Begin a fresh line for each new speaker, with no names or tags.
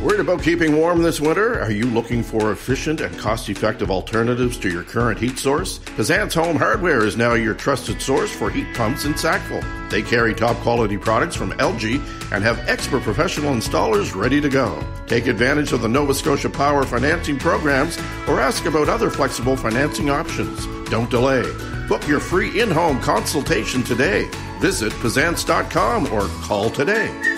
Worried about keeping warm this winter? Are you looking for efficient and cost-effective alternatives to your current heat source? Pazant's Home Hardware is now your trusted source for heat pumps in Sackville. They carry top-quality products from LG and have expert professional installers ready to go. Take advantage of the Nova Scotia Power financing programs or ask about other flexible financing options. Don't delay. Book your free in-home consultation today. Visit Pazants.com or call today.